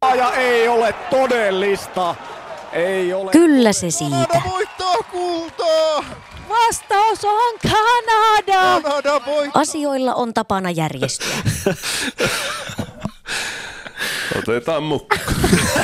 unelmaa ja ei ole todellista. Ei ole. Kyllä se siitä. Kanada voittaa kultaa! Vastaus on Kanada! Kanada voittaa! Asioilla on tapana järjestyä. Otetaan mukaan.